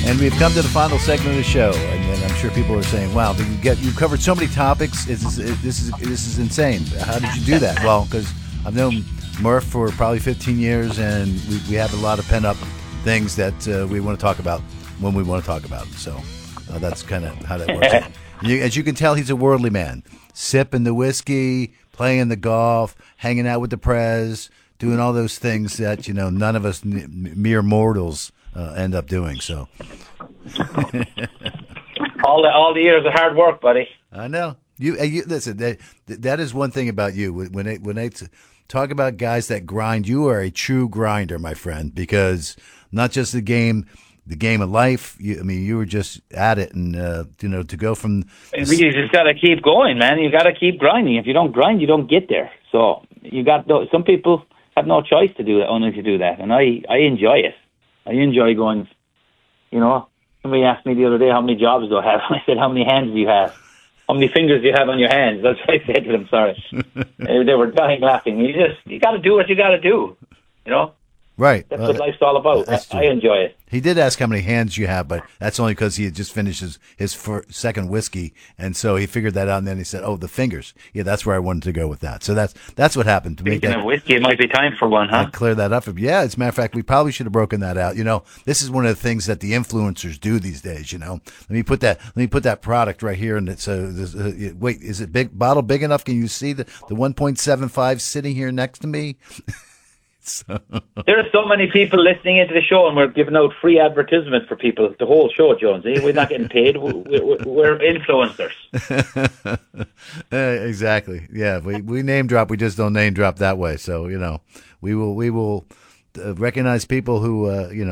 And we've come to the final segment of the show, and I'm sure people are saying, "Wow, you've covered so many topics. This is insane. How did you do that?" Well, because I've known Murph for probably 15 years, and we have a lot of pent up things that we want to talk about when we want to talk about them. So that's kind of how that works. As you can tell, he's a worldly man, sipping the whiskey, playing the golf, hanging out with the Prez, doing all those things that none of us mere mortals end up doing. So all the years of hard work, buddy. I know you listen. That is one thing about you. When they talk about guys that grind, you are a true grinder, my friend. Because not just the game of life. You were just at it, and to go from. You just got to keep going, man. You got to keep grinding. If you don't grind, you don't get there. So some people have no choice to do that, only to do that, and I enjoy it. I enjoy going, somebody asked me the other day, how many jobs do I have? I said, how many hands do you have? How many fingers do you have on your hands? That's what I said to them, sorry. They were dying laughing. You got to do what you got to do, Right. That's what life's all about. I enjoy it. He did ask how many hands you have, but that's only because he had just finished his second whiskey, and so he figured that out, and then he said, "Oh, the fingers." Yeah, that's where I wanted to go with that. So that's what happened to me. Speaking of whiskey, it might be time for one, huh? I clear that up. Yeah, as a matter of fact, we probably should have broken that out. This is one of the things that the influencers do these days. Let me put that product right here, and it's wait, is it bottle big enough? Can you see the 1.75 sitting here next to me? There are so many people listening into the show, and we're giving out free advertisement for people the whole show, Jonesy. We're not getting paid. We're influencers. Exactly. Yeah, we name drop. We just don't name drop that way. So we will recognize people who